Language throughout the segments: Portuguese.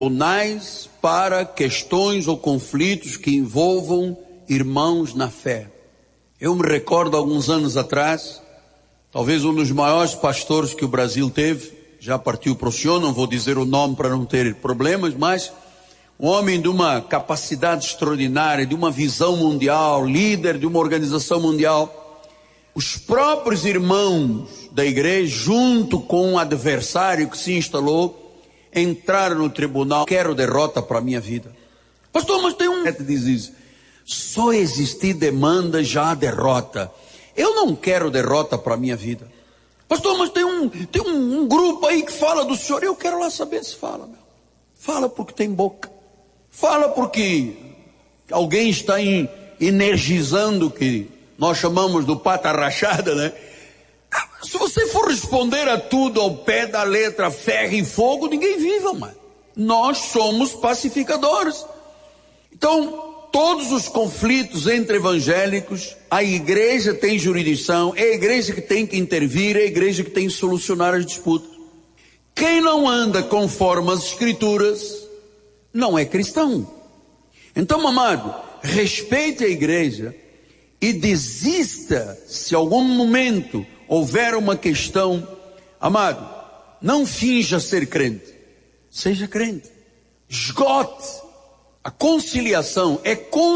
tribunais para questões ou conflitos que envolvam irmãos na fé. Eu me recordo alguns anos atrás, talvez um dos maiores pastores que o Brasil teve, já partiu para o Senhor, não vou dizer o nome para não ter problemas, mas um homem de uma capacidade extraordinária, de uma visão mundial, líder de uma organização mundial. Os próprios irmãos da igreja, junto com o adversário que se instalou, entraram no tribunal. Quero derrota para a minha vida. Pastor, mas tem que diz isso. Só existir demanda já há derrota. Eu não quero derrota para a minha vida. Pastor, mas tem um grupo aí que fala do Senhor. Eu quero lá saber se fala, meu. Fala porque tem boca. Fala porque alguém está energizando o que nós chamamos do pata rachada, né? Se você for responder a tudo ao pé da letra, ferro e fogo, ninguém vive, mano. Nós somos pacificadores. Então, todos os conflitos entre evangélicos, a igreja tem jurisdição, é a igreja que tem que intervir, é a igreja que tem que solucionar as disputas. Quem não anda conforme as escrituras, não é cristão. Então, amado, respeite a igreja e desista se algum momento houver uma questão. Amado, não finja ser crente, seja crente. Esgote. A conciliação, é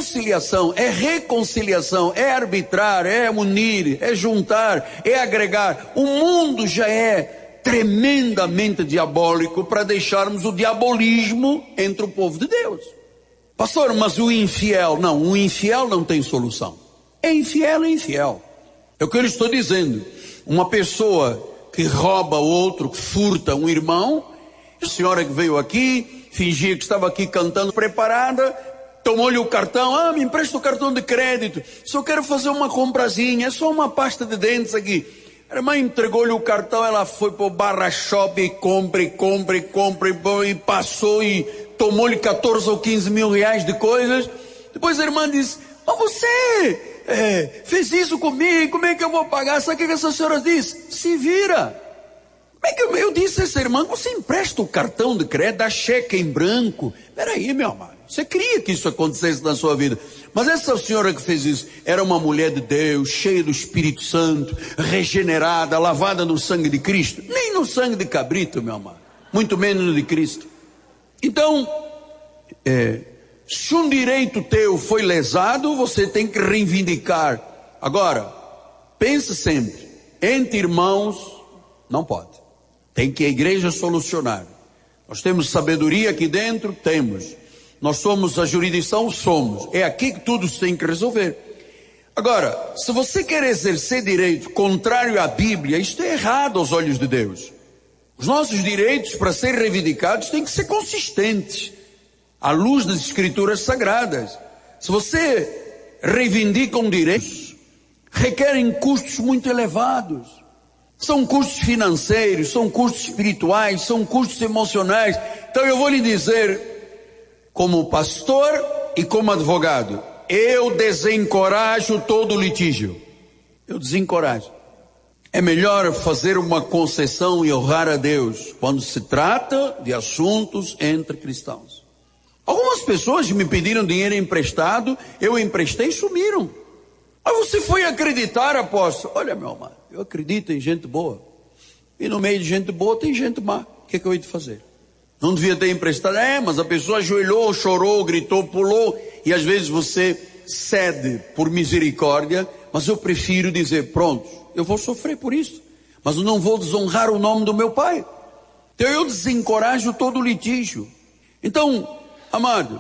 reconciliação, é arbitrar, é unir, é juntar, é agregar. O mundo já é tremendamente diabólico para deixarmos o diabolismo entre o povo de Deus. Pastor, mas o infiel não tem solução. É infiel. É o que eu lhe estou dizendo. Uma pessoa que rouba outro, que furta um irmão, a senhora que veio aqui, fingia que estava aqui cantando preparada, tomou-lhe o cartão, me empresta o cartão de crédito, só quero fazer uma comprazinha, é só uma pasta de dentes aqui. A irmã entregou-lhe o cartão, ela foi para o Barra Shop e compra, e passou e tomou-lhe 14 ou 15 mil reais de coisas. Depois a irmã disse, mas você fez isso comigo, como é que eu vou pagar? Sabe o que essa senhora disse? Se vira. Como é que eu disse a essa irmã, você empresta o cartão de crédito, dá cheque em branco. Peraí, meu amado, você queria que isso acontecesse na sua vida. Mas essa senhora que fez isso, era uma mulher de Deus, cheia do Espírito Santo, regenerada, lavada no sangue de Cristo. Nem no sangue de cabrito, meu amado, muito menos no de Cristo. Então, se um direito teu foi lesado, você tem que reivindicar. Agora, pense sempre, entre irmãos, não pode. Tem que a igreja solucionar. Nós temos sabedoria aqui dentro? Temos. Nós somos a jurisdição? Somos. É aqui que tudo se tem que resolver. Agora, se você quer exercer direito contrário à Bíblia, isto é errado aos olhos de Deus. Os nossos direitos, para serem reivindicados, têm que ser consistentes, à luz das Escrituras Sagradas. Se você reivindica um direito, requerem custos muito elevados. São custos financeiros, são custos espirituais, são custos emocionais. Então eu vou lhe dizer, como pastor e como advogado, eu desencorajo todo litígio. Eu desencorajo. É melhor fazer uma concessão e honrar a Deus quando se trata de assuntos entre cristãos. Algumas pessoas me pediram dinheiro emprestado, eu emprestei e sumiram. Aí você foi acreditar, apóstolo. Olha, meu amado, eu acredito em gente boa. E no meio de gente boa tem gente má. O que eu hei de fazer? Não devia ter emprestado. Mas a pessoa ajoelhou, chorou, gritou, pulou. E às vezes você cede por misericórdia. Mas eu prefiro dizer, pronto, eu vou sofrer por isso. Mas eu não vou desonrar o nome do meu pai. Então eu desencorajo todo o litígio. Então, amado,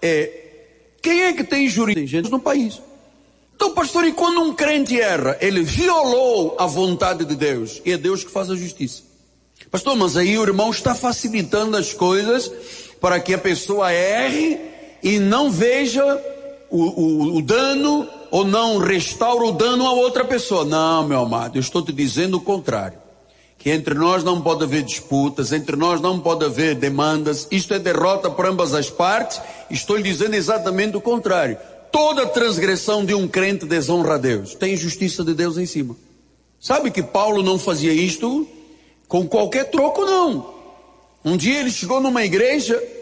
quem é que tem jurisdição no país? Então, pastor, e quando um crente erra, ele violou a vontade de Deus, e é Deus que faz a justiça. Pastor, mas aí o irmão está facilitando as coisas para que a pessoa erre e não veja o dano, ou não restaure o dano a outra pessoa. Não, meu amado, eu estou te dizendo o contrário. Que entre nós não pode haver disputas, entre nós não pode haver demandas, isto é derrota por ambas as partes. Estou lhe dizendo exatamente o contrário. Toda transgressão de um crente desonra a Deus. Tem justiça de Deus em cima. Sabe que Paulo não fazia isto com qualquer troco, não. Um dia ele chegou numa igreja